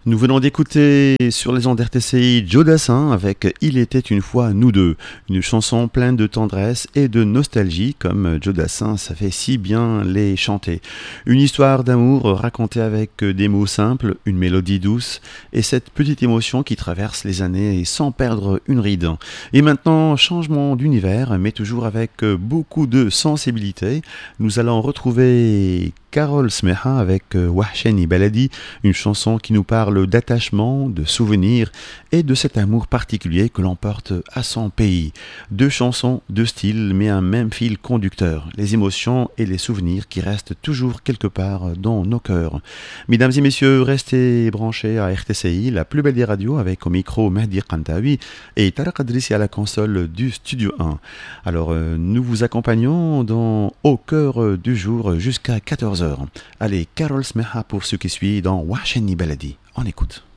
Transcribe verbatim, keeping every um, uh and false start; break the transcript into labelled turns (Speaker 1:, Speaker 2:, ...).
Speaker 1: Nous venons d'écouter sur les ondes R T C I Joe Dassin avec Il était une fois nous deux, une chanson pleine de tendresse et de nostalgie comme Joe Dassin savait si bien les chanter. Une histoire d'amour racontée avec des mots simples, une mélodie douce et cette petite émotion qui traverse les années sans perdre une ride. Et maintenant, changement d'univers mais toujours avec beaucoup de sensibilité, nous allons retrouver Carol Smeha avec Wahsheni Baladi, une chanson qui nous parle d'attachement, de souvenirs et de cet amour particulier que l'on porte à son pays. Deux chansons, deux styles, mais un même fil conducteur, les émotions et les souvenirs qui restent toujours quelque part dans nos cœurs. Mesdames et messieurs, restez branchés à R T C I, la plus belle des radios, avec au micro Mehdi Kantawi et Tarek Adrissi à la console du Studio un. Alors, euh, nous vous accompagnons dans Au cœur du jour jusqu'à quatorze heures. Allez, Carol Smeha pour ce qui suit dans Wahsheni Baladi. On écoute.